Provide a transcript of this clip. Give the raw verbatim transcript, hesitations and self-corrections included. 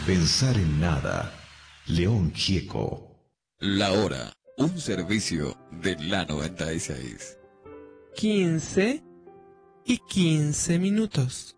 Pensar en nada. León Gieco. La hora, un servicio de la noventa y seis. quince y quince minutos.